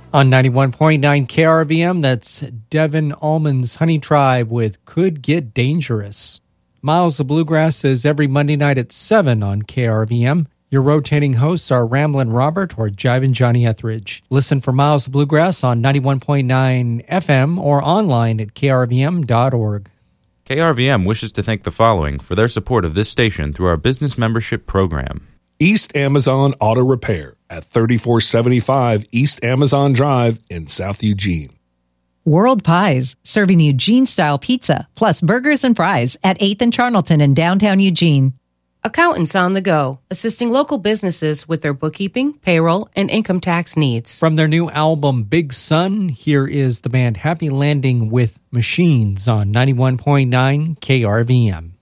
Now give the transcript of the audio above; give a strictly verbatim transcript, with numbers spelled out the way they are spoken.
On ninety-one point nine K R V M, that's Devin Allman's Honey Tribe with Could Get Dangerous. Miles of Bluegrass is every Monday night at seven on K R V M. Your rotating hosts are Ramblin' Robert or Jivin' Johnny Etheridge. Listen for Miles of Bluegrass on ninety-one point nine F M or online at K R V M dot org. K R V M wishes to thank the following for their support of this station through our business membership program. East Amazon Auto Repair at thirty-four seventy-five East Amazon Drive in South Eugene. World Pies, serving Eugene-style pizza, plus burgers and fries at eighth and Charnelton in downtown Eugene. Accountants on the Go, assisting local businesses with their bookkeeping, payroll, and income tax needs. From their new album, Big Sun, here is the band Happy Landing with Machines on ninety-one point nine K R V M.